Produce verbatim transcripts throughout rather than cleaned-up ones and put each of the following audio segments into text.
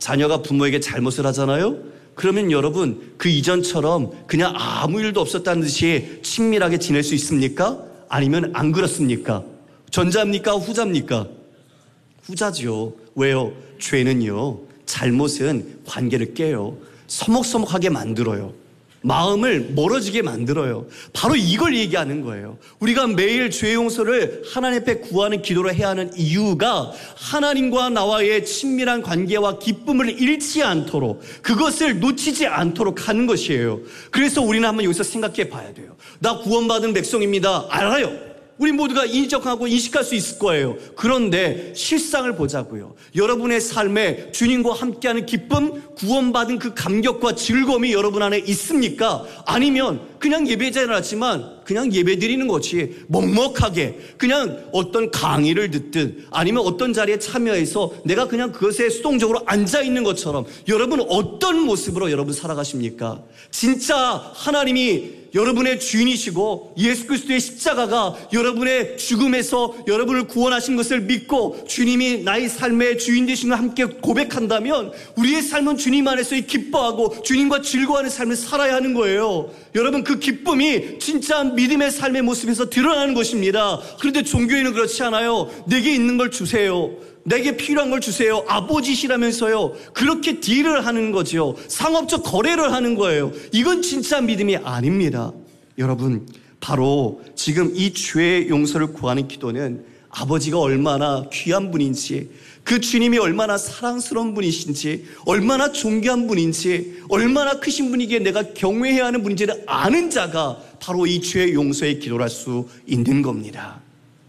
자녀가 부모에게 잘못을 하잖아요. 그러면 여러분 그 이전처럼 그냥 아무 일도 없었다는 듯이 친밀하게 지낼 수 있습니까? 아니면 안 그렇습니까? 전자입니까? 후자입니까? 후자죠. 왜요? 죄는요, 잘못은 관계를 깨요. 서먹서먹하게 만들어요. 마음을 멀어지게 만들어요. 바로 이걸 얘기하는 거예요. 우리가 매일 죄 용서를 하나님 앞에 구하는 기도를 해야 하는 이유가 하나님과 나와의 친밀한 관계와 기쁨을 잃지 않도록, 그것을 놓치지 않도록 하는 것이에요. 그래서 우리는 한번 여기서 생각해 봐야 돼요. 나 구원받은 백성입니다. 알아요. 우리 모두가 인정하고 인식할 수 있을 거예요. 그런데 실상을 보자고요. 여러분의 삶에 주님과 함께하는 기쁨, 구원받은 그 감격과 즐거움이 여러분 안에 있습니까? 아니면 그냥 예배자는 하지만 그냥 예배 드리는 것이 먹먹하게 그냥 어떤 강의를 듣든 아니면 어떤 자리에 참여해서 내가 그냥 그것에 수동적으로 앉아있는 것처럼 여러분 어떤 모습으로 여러분 살아가십니까? 진짜 하나님이 여러분의 주인이시고 예수 그리스도의 십자가가 여러분의 죽음에서 여러분을 구원하신 것을 믿고 주님이 나의 삶의 주인 되신 걸 함께 고백한다면 우리의 삶은 주님 안에서 기뻐하고 주님과 즐거워하는 삶을 살아야 하는 거예요. 여러분 그 기쁨이 진짜 믿음의 삶의 모습에서 드러나는 것입니다. 그런데 종교인은 그렇지 않아요. 내게 있는 걸 주세요. 내게 필요한 걸 주세요. 아버지시라면서요. 그렇게 딜을 하는 거죠. 상업적 거래를 하는 거예요. 이건 진짜 믿음이 아닙니다. 여러분, 바로 지금 이 죄의 용서를 구하는 기도는 아버지가 얼마나 귀한 분인지, 그 주님이 얼마나 사랑스러운 분이신지, 얼마나 존귀한 분인지, 얼마나 크신 분이기에 내가 경외해야 하는 분인지를 아는 자가 바로 이 죄의 용서의 기도를 할 수 있는 겁니다.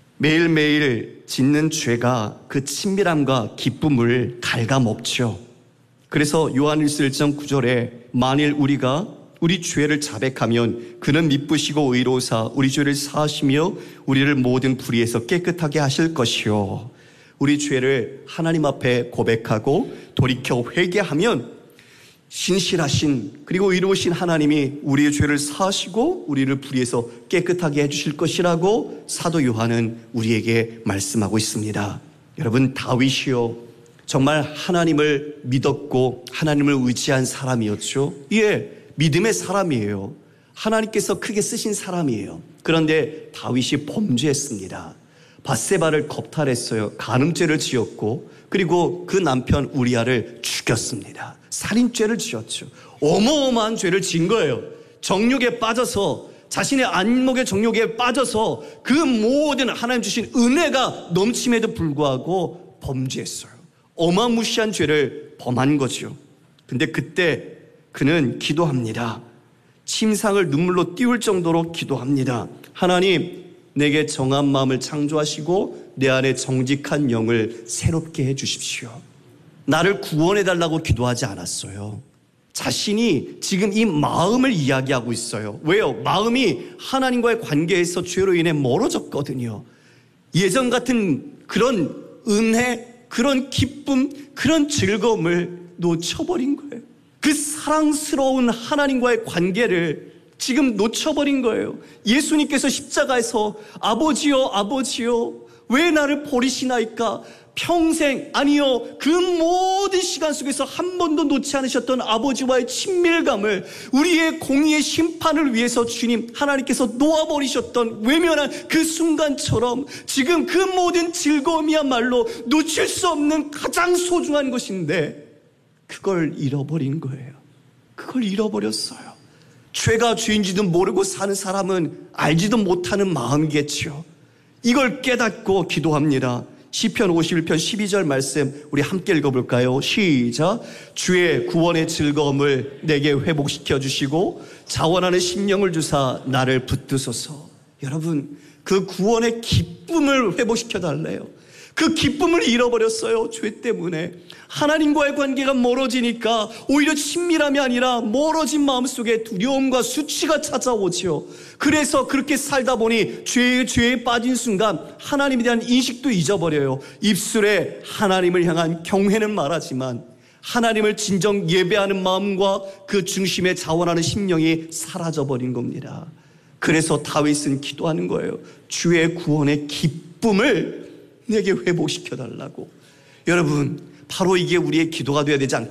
매일매일 짓는 죄가 그 친밀함과 기쁨을 갉아먹죠. 그래서 요한일서 일 장 구 절에 만일 우리가 우리 죄를 자백하면 그는 미쁘시고 의로우사 우리 죄를 사하시며 우리를 모든 불의에서 깨끗하게 하실 것이요. 우리 죄를 하나님 앞에 고백하고 돌이켜 회개하면 신실하신 그리고 의로우신 하나님이 우리의 죄를 사하시고 우리를 불의에서 깨끗하게 해주실 것이라고 사도 요한은 우리에게 말씀하고 있습니다. 여러분, 다윗이요 정말 하나님을 믿었고 하나님을 의지한 사람이었죠. 예, 믿음의 사람이에요. 하나님께서 크게 쓰신 사람이에요. 그런데 다윗이 범죄했습니다. 밧세바를 겁탈했어요. 간음죄를 지었고 그리고 그 남편 우리아를 죽였습니다. 살인죄를 지었죠. 어마어마한 죄를 지은 거예요. 정욕에 빠져서, 자신의 안목의 정욕에 빠져서 그 모든 하나님 주신 은혜가 넘침에도 불구하고 범죄했어요. 어마무시한 죄를 범한 거죠. 근데 그때 그는 기도합니다. 침상을 눈물로 띄울 정도로 기도합니다. 하나님, 내게 정한 마음을 창조하시고 내 안에 정직한 영을 새롭게 해주십시오. 나를 구원해달라고 기도하지 않았어요. 자신이 지금 이 마음을 이야기하고 있어요. 왜요? 마음이 하나님과의 관계에서 죄로 인해 멀어졌거든요. 예전 같은 그런 은혜, 그런 기쁨, 그런 즐거움을 놓쳐버린 거예요. 그 사랑스러운 하나님과의 관계를 지금 놓쳐버린 거예요. 예수님께서 십자가에서 아버지요 아버지요 왜 나를 버리시나이까, 평생 아니요 그 모든 시간 속에서 한 번도 놓지 않으셨던 아버지와의 친밀감을, 우리의 공의의 심판을 위해서 주님 하나님께서 놓아버리셨던 외면한 그 순간처럼 지금 그 모든 즐거움이야말로 놓칠 수 없는 가장 소중한 것인데 그걸 잃어버린 거예요. 그걸 잃어버렸어요. 죄가 죄인지도 모르고 사는 사람은 알지도 못하는 마음이겠죠. 이걸 깨닫고 기도합니다. 시편 오십일 편 십이 절 말씀 우리 함께 읽어볼까요? 시작. 주의 구원의 즐거움을 내게 회복시켜 주시고 자원하는 심령을 주사 나를 붙드소서. 여러분, 그 구원의 기쁨을 회복시켜 달래요. 그 기쁨을 잃어버렸어요. 죄 때문에. 하나님과의 관계가 멀어지니까 오히려 친밀함이 아니라 멀어진 마음속에 두려움과 수치가 찾아오죠. 그래서 그렇게 살다 보니 죄에 죄에 빠진 순간 하나님에 대한 인식도 잊어버려요. 입술에 하나님을 향한 경외는 말하지만 하나님을 진정 예배하는 마음과 그 중심에 자원하는 심령이 사라져버린 겁니다. 그래서 다윗은 기도하는 거예요. 주의 구원의 기쁨을 내게 회복시켜달라고. 여러분, 바로 이게 우리의 기도가 되어야 되지